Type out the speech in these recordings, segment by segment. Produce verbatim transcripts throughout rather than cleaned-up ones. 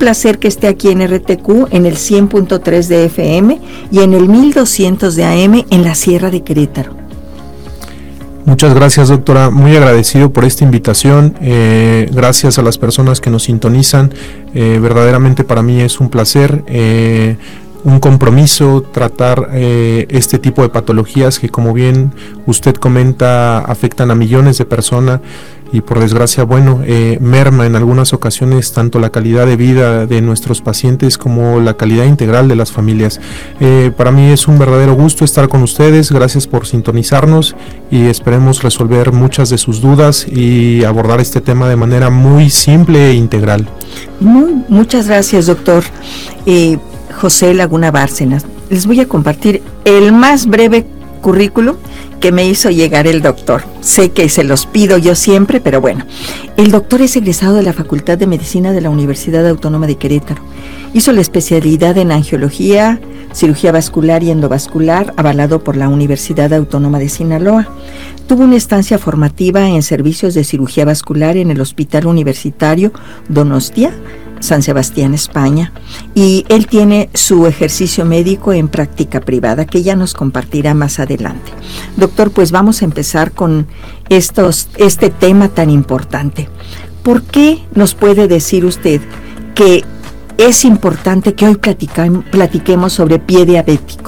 placer que esté aquí en R T Q en el cien punto tres de F M y en el mil doscientos de A M en la Sierra de Querétaro. Muchas gracias, doctora. Muy agradecido por esta invitación. Eh, gracias a las personas que nos sintonizan. Eh, verdaderamente para mí es un placer, eh, un compromiso tratar eh, este tipo de patologías que, como bien usted comenta, afectan a millones de personas y por desgracia, bueno, eh, merma en algunas ocasiones tanto la calidad de vida de nuestros pacientes como la calidad integral de las familias. Eh, para mí es un verdadero gusto estar con ustedes, gracias por sintonizarnos y esperemos resolver muchas de sus dudas y abordar este tema de manera muy simple e integral. Muy, muchas gracias, doctor eh, José Laguna Bárcenas. Les voy a compartir el más breve currículum que me hizo llegar el doctor. Sé que se los pido yo siempre, pero bueno. El doctor es egresado de la Facultad de Medicina de la Universidad Autónoma de Querétaro. Hizo la especialidad en angiología, cirugía vascular y endovascular, avalado por la Universidad Autónoma de Sinaloa. Tuvo una estancia formativa en servicios de cirugía vascular en el Hospital Universitario Donostia, San Sebastián, España, y él tiene su ejercicio médico en práctica privada, que ya nos compartirá más adelante. Doctor, pues vamos a empezar con estos, este tema tan importante. ¿Por qué nos puede decir usted que es importante que hoy platiquemos sobre pie diabético?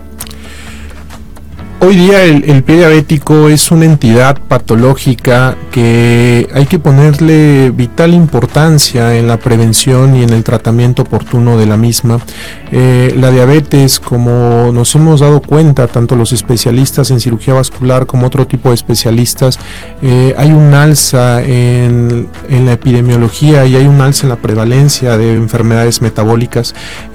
Hoy día el, el pie diabético es una entidad patológica que hay que ponerle vital importancia en la prevención y en el tratamiento oportuno de la misma. Eh, la diabetes, como nos hemos dado cuenta, tanto los especialistas en cirugía vascular como otro tipo de especialistas, eh, hay un alza en, en la epidemiología y hay un alza en la prevalencia de enfermedades metabólicas.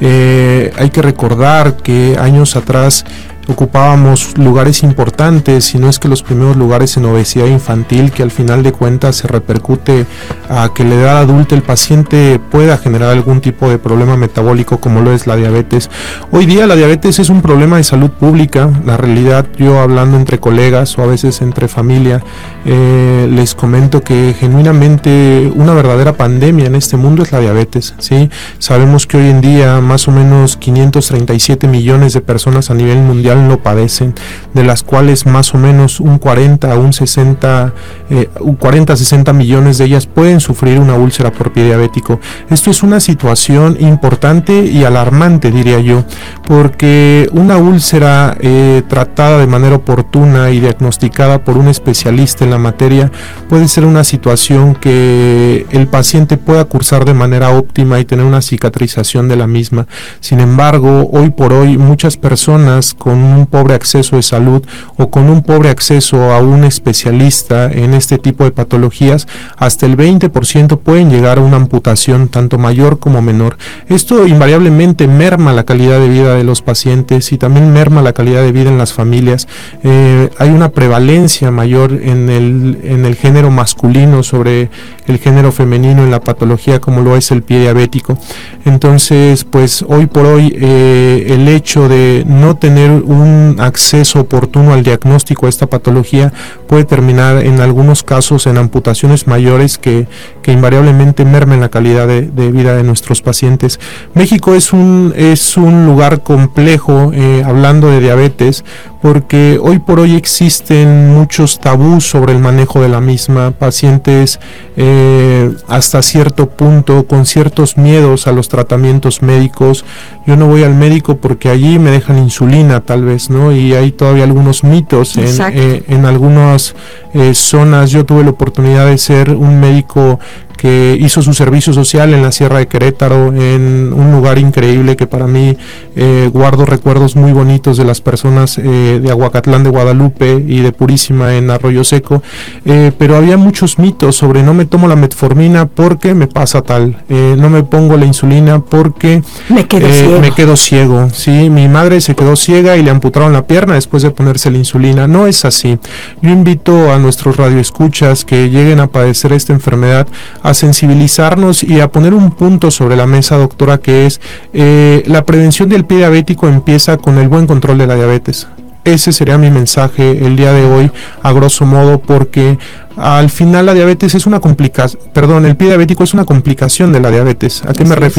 Eh, hay que recordar que años atrás ocupábamos lugares importantes, si no es que los primeros lugares en obesidad infantil, que al final de cuentas se repercute a que la edad adulta el paciente pueda generar algún tipo de problema metabólico como lo es la diabetes. Hoy día la diabetes es un problema de salud pública. La realidad, yo hablando entre colegas o a veces entre familia, eh, les comento que genuinamente una verdadera pandemia en este mundo es la diabetes, ¿sí? Sabemos que hoy en día más o menos quinientos treinta y siete millones de personas a nivel mundial lo padecen, de las cuales más o menos un cuarenta a un sesenta, eh, un cuarenta a sesenta millones de ellas pueden sufrir una úlcera por pie diabético. Esto es una situación importante y alarmante, diría yo, porque una úlcera eh, tratada de manera oportuna y diagnosticada por un especialista en la materia puede ser una situación que el paciente pueda cursar de manera óptima y tener una cicatrización de la misma. Sin embargo, hoy por hoy muchas personas con un pobre acceso de salud o con un pobre acceso a un especialista en este tipo de patologías, hasta el veinte por ciento pueden llegar a una amputación tanto mayor como menor. Esto invariablemente merma la calidad de vida de los pacientes y también merma la calidad de vida en las familias. Eh, hay una prevalencia mayor en el, en el género masculino sobre el género femenino en la patología como lo es el pie diabético. Entonces, pues hoy por hoy eh, el hecho de no tener un acceso oportuno al diagnóstico de esta patología puede terminar en algunos casos en amputaciones mayores que, que invariablemente mermen la calidad de, de vida de nuestros pacientes. México es un, es un lugar complejo eh, hablando de diabetes, porque hoy por hoy existen muchos tabús sobre el manejo de la misma, pacientes eh, hasta cierto punto con ciertos miedos a los tratamientos médicos. Yo no voy al médico porque allí me dejan insulina tal vez, ¿no? Y hay todavía algunos mitos en, eh, en algunas eh, zonas. Yo tuve la oportunidad de ser un médico que hizo su servicio social en la Sierra de Querétaro, en un lugar increíble que para mí eh, guardo recuerdos muy bonitos de las personas eh, de Aguacatlán de Guadalupe y de Purísima en Arroyo Seco, eh, pero había muchos mitos sobre no me tomo la metformina porque me pasa tal, eh, no me pongo la insulina porque me quedo, eh, ciego. me quedo ciego, ¿sí? Mi madre se quedó ciega y le amputaron la pierna después de ponerse la insulina. No es así. Yo invito a nuestros radioescuchas que lleguen a padecer esta enfermedad a sensibilizarnos y a poner un punto sobre la mesa, doctora, que es eh, la prevención del pie diabético empieza con el buen control de la diabetes. Ese sería mi mensaje el día de hoy, a grosso modo, porque al final la diabetes es una complicación, perdón, el pie diabético es una complicación de la diabetes. ¿A qué me refiero?